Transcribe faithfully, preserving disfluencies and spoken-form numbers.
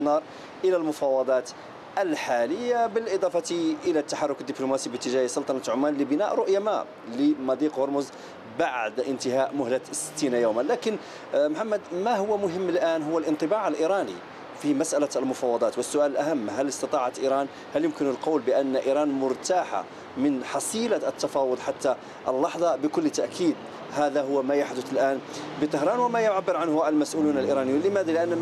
النار إلى المفاوضات الحالية، بالإضافة إلى التحرك الدبلوماسي باتجاه سلطنة عمان لبناء رؤية ما لمضيق هرمز بعد انتهاء مهلة ستين يوما. لكن محمد، ما هو مهم الآن هو الانطباع الإيراني في مسألة المفاوضات، والسؤال الأهم: هل استطاعت إيران، هل يمكن القول بأن إيران مرتاحة من حصيلة التفاوض حتى اللحظة؟ بكل تأكيد هذا هو ما يحدث الآن بطهران وما يعبر عنه المسؤولون الإيرانيون. لماذا؟ لأن